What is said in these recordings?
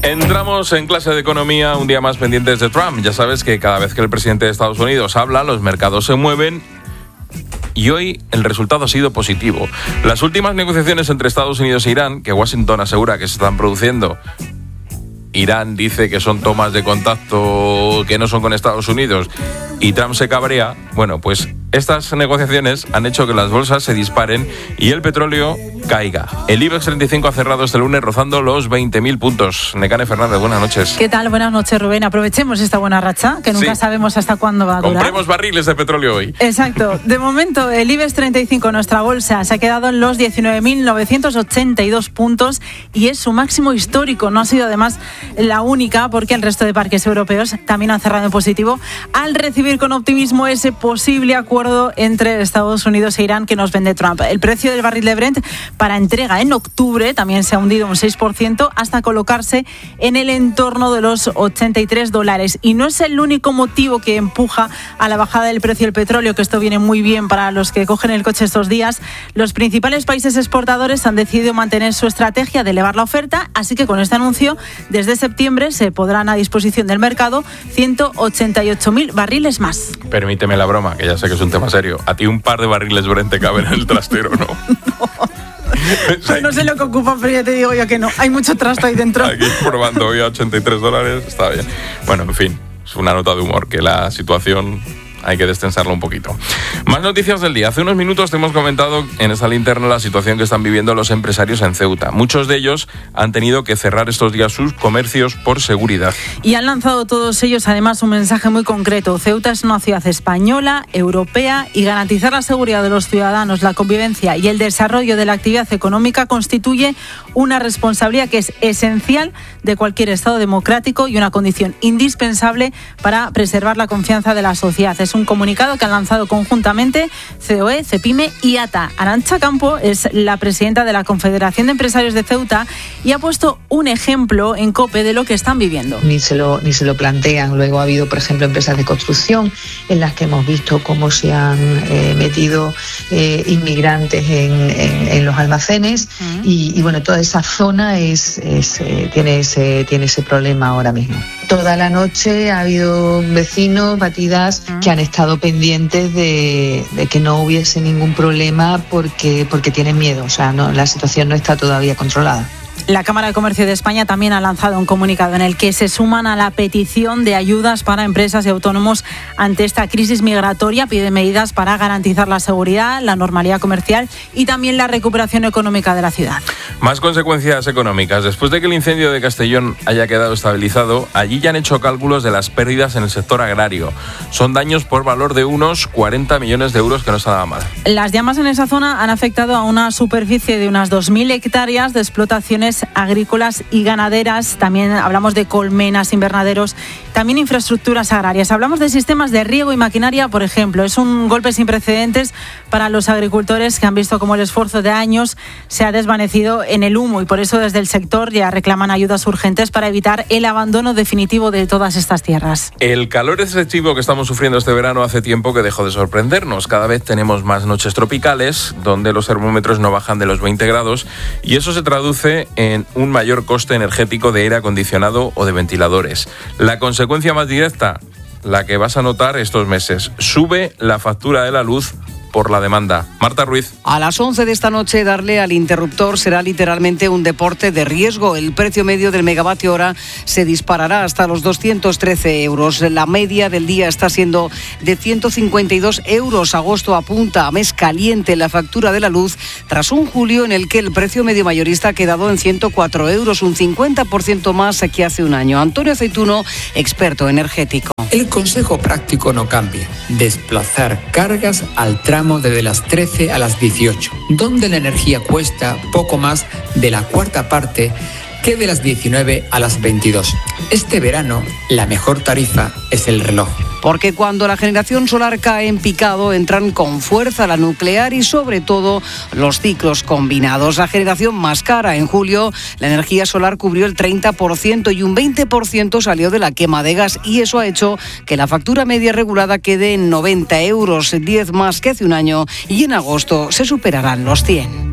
Entramos en clase de economía, un día más pendientes de Trump. Ya sabes que cada vez que el presidente de Estados Unidos habla, los mercados se mueven. Y hoy el resultado ha sido positivo. Las últimas negociaciones entre Estados Unidos e Irán, que Washington asegura que se están produciendo, Irán dice que son tomas de contacto que no son con Estados Unidos y Trump se cabrea. Bueno, pues estas negociaciones han hecho que las bolsas se disparen y el petróleo caiga. El IBEX 35 ha cerrado este lunes rozando los 20.000 puntos. Nekane Fernández, buenas noches. ¿Qué tal? Buenas noches, Rubén. Aprovechemos esta buena racha, que nunca sabemos hasta cuándo va a durar. Compremos barriles de petróleo hoy. Exacto. De momento, el IBEX 35, nuestra bolsa, se ha quedado en los 19.982 puntos y es su máximo histórico. No ha sido, además, la única, porque el resto de parques europeos también han cerrado en positivo al recibir con optimismo ese posible acuerdo entre Estados Unidos e Irán que nos vende Trump. El precio del barril de Brent para entrega en octubre también se ha hundido un 6% hasta colocarse en el entorno de los $83. Y no es el único motivo que empuja a la bajada del precio del petróleo, que esto viene muy bien para los que cogen el coche estos días. Los principales países exportadores han decidido mantener su estrategia de elevar la oferta, así que con este anuncio, desde septiembre se podrán a disposición del mercado 188.000 barriles más. Permíteme la broma, que ya sé que es un tema serio. A ti un par de barriles Brent te caben en el trastero, ¿no? Pues no sé lo que ocupa, pero ya te digo yo que no. Hay mucho trasto ahí dentro. Aquí probando hoy a $83, está bien. Bueno, en fin, es una nota de humor, que la situación hay que destensarla un poquito. Más noticias del día. Hace unos minutos te hemos comentado en esta linterna la situación que están viviendo los empresarios en Ceuta. Muchos de ellos han tenido que cerrar estos días sus comercios por seguridad. Y han lanzado todos ellos además un mensaje muy concreto. Ceuta es una ciudad española, europea, y garantizar la seguridad de los ciudadanos, la convivencia y el desarrollo de la actividad económica constituye una responsabilidad que es esencial de cualquier Estado democrático y una condición indispensable para preservar la confianza de la sociedad. Es un comunicado que han lanzado conjuntamente COE, CEPIME y ATA. Arantxa Campo es la presidenta de la Confederación de Empresarios de Ceuta y ha puesto un ejemplo en COPE de lo que están viviendo. Ni se lo plantean. Luego ha habido, por ejemplo, empresas de construcción en las que hemos visto cómo se han metido inmigrantes en los almacenes y bueno, toda esa zona tiene ese problema ahora mismo. Toda la noche ha habido vecinos, batidas, que han estado pendientes de que no hubiese ningún problema porque tienen miedo. O sea, la situación no está todavía controlada. La Cámara de Comercio de España también ha lanzado un comunicado en el que se suman a la petición de ayudas para empresas y autónomos ante esta crisis migratoria. Pide medidas para garantizar la seguridad, la normalidad comercial y también la recuperación económica de la ciudad. Más consecuencias económicas. Después de que el incendio de Castellón haya quedado estabilizado, allí ya han hecho cálculos de las pérdidas en el sector agrario. Son daños por valor de unos 40 millones de euros, que no está nada mal. Las llamas en esa zona han afectado a una superficie de unas 2.000 hectáreas de explotaciones agrícolas y ganaderas. También hablamos de colmenas, invernaderos, también infraestructuras agrarias. Hablamos de sistemas de riego y maquinaria, por ejemplo. Es un golpe sin precedentes para los agricultores, que han visto cómo el esfuerzo de años se ha desvanecido en el humo, y por eso desde el sector ya reclaman ayudas urgentes para evitar el abandono definitivo de todas estas tierras. El calor excesivo que estamos sufriendo este verano hace tiempo que dejó de sorprendernos. Cada vez tenemos más noches tropicales donde los termómetros no bajan de los 20 grados y eso se traduce en un mayor coste energético de aire acondicionado o de ventiladores. La consecuencia más directa, la que vas a notar estos meses: sube la factura de la luz por la demanda. Marta Ruiz. A las 11 de esta noche darle al interruptor será literalmente un deporte de riesgo. El precio medio del megavatio hora se disparará hasta los 213 euros. La media del día está siendo de 152 euros. Agosto apunta a mes caliente la factura de la luz tras un julio en el que el precio medio mayorista ha quedado en 104 euros, un 50% más que hace un año. Antonio Aceituno, experto energético. El consejo práctico no cambia: desplazar cargas al tramo desde las 13 a las 18, donde la energía cuesta poco más de la cuarta parte que de las 19 a las 22. Este verano, la mejor tarifa es el reloj. Porque cuando la generación solar cae en picado, entran con fuerza la nuclear y sobre todo los ciclos combinados. La generación más cara: en julio la energía solar cubrió el 30% y un 20% salió de la quema de gas, y eso ha hecho que la factura media regulada quede en 90 euros, 10 más que hace un año, y en agosto se superarán los 100.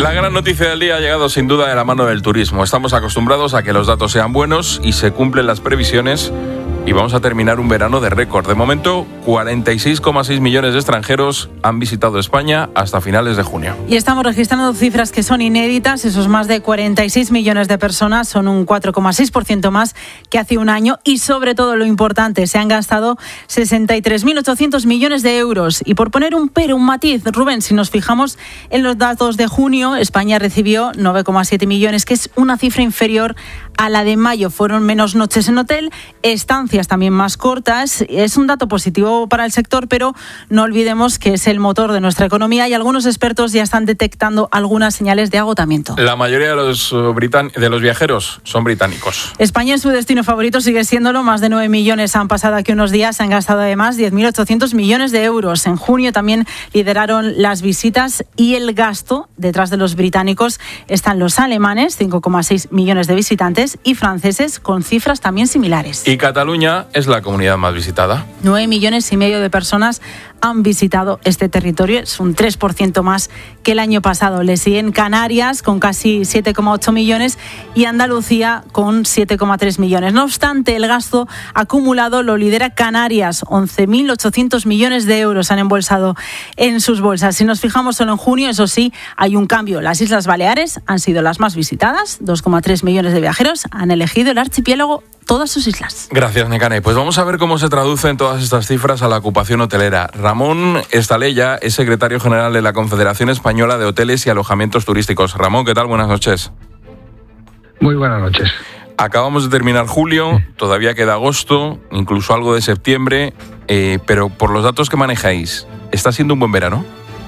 La gran noticia del día ha llegado sin duda de la mano del turismo. Estamos acostumbrados a que los datos sean buenos y se cumplen las previsiones. Y vamos a terminar un verano de récord. De momento, 46,6 millones de extranjeros han visitado España hasta finales de junio. Y estamos registrando cifras que son inéditas. Esos más de 46 millones de personas son un 4,6% más que hace un año. Y sobre todo lo importante, se han gastado 63.800 millones de euros. Y por poner un matiz, Rubén, si nos fijamos en los datos de junio, España recibió 9,7 millones, que es una cifra inferior a la de mayo. Fueron menos noches en hotel, estancias también más cortas. Es un dato positivo para el sector, pero no olvidemos que es el motor de nuestra economía y algunos expertos ya están detectando algunas señales de agotamiento. La mayoría de los viajeros son británicos. España es su destino favorito, sigue siéndolo. Más de 9 millones han pasado aquí unos días, se han gastado además 10.800 millones de euros. En junio también lideraron las visitas y el gasto. Detrás de los británicos están los alemanes, 5,6 millones de visitantes, y franceses con cifras también similares. Y Cataluña es la comunidad más visitada. 9,5 millones de personas han visitado este territorio, es un 3% más que el año pasado. Le siguen Canarias con casi 7,8 millones y Andalucía con 7,3 millones. No obstante, el gasto acumulado lo lidera Canarias, 11.800 millones de euros han embolsado en sus bolsas. Si nos fijamos solo en junio, eso sí, hay un cambio. Las Islas Baleares han sido las más visitadas, 2,3 millones de viajeros han elegido el archipiélago, todas sus islas. Gracias, Nekane. Pues vamos a ver cómo se traducen todas estas cifras a la ocupación hotelera. Ramón Estalella es secretario general de la Confederación Española de Hoteles y Alojamientos Turísticos. Ramón, ¿qué tal? Buenas noches. Muy buenas noches. Acabamos de terminar julio, todavía queda agosto, incluso algo de septiembre, pero por los datos que manejáis, ¿está siendo un buen verano?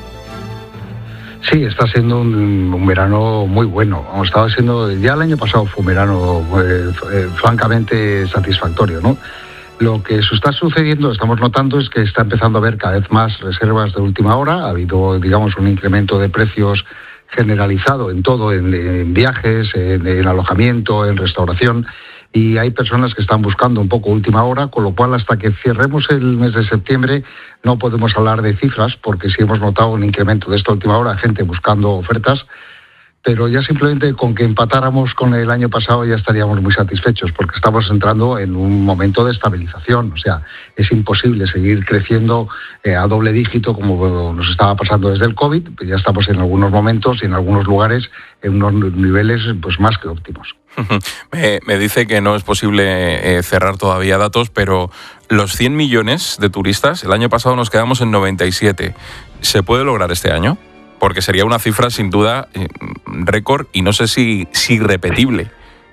Sí, está siendo un verano muy bueno. Estaba siendo, ya el año pasado fue un verano francamente satisfactorio, ¿no? Lo que está sucediendo, estamos notando, es que está empezando a haber cada vez más reservas de última hora. Ha habido, digamos, un incremento de precios generalizado en todo, en viajes, en alojamiento, en restauración. Y hay personas que están buscando un poco última hora, con lo cual hasta que cerremos el mes de septiembre no podemos hablar de cifras, porque sí hemos notado un incremento de esta última hora, gente buscando ofertas, pero ya simplemente con que empatáramos con el año pasado ya estaríamos muy satisfechos, porque estamos entrando en un momento de estabilización. O sea, es imposible seguir creciendo a doble dígito como nos estaba pasando desde el COVID. Ya estamos en algunos momentos y en algunos lugares en unos niveles pues más que óptimos. Me dice que no es posible cerrar todavía datos, pero los 100 millones de turistas, el año pasado nos quedamos en 97. ¿Se puede lograr este año? Porque sería una cifra sin duda récord y no sé si repetible.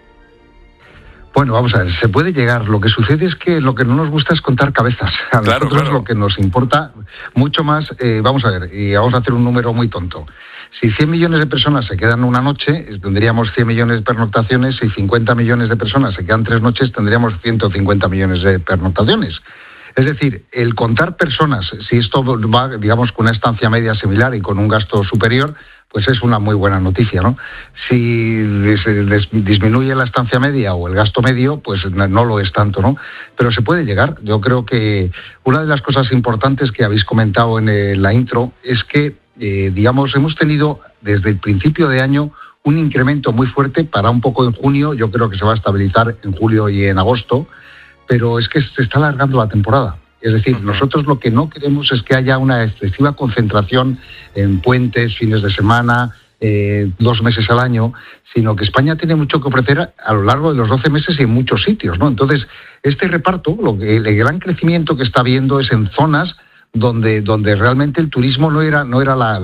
Bueno, vamos a ver, se puede llegar. Lo que sucede es que lo que no nos gusta es contar cabezas. A nosotros lo que nos importa mucho más, vamos a ver, y vamos a hacer un número muy tonto. Si 100 millones de personas se quedan una noche, tendríamos 100 millones de pernoctaciones. Si 50 millones de personas se quedan 3 noches, tendríamos 150 millones de pernoctaciones. Es decir, el contar personas, si esto va, digamos, con una estancia media similar y con un gasto superior, pues es una muy buena noticia, ¿no? Si disminuye la estancia media o el gasto medio, pues no lo es tanto, ¿no? Pero se puede llegar. Yo creo que una de las cosas importantes que habéis comentado en la intro es que, digamos, hemos tenido desde el principio de año un incremento muy fuerte, para un poco en junio. Yo creo que se va a estabilizar en julio y en agosto, pero es que se está alargando la temporada. Es decir, nosotros lo que no queremos es que haya una excesiva concentración en puentes, fines de semana, 2 meses al año, sino que España tiene mucho que ofrecer a lo largo de los 12 meses y en muchos sitios, ¿no? Entonces, este reparto, el gran crecimiento que está habiendo es en zonas donde realmente el turismo no era la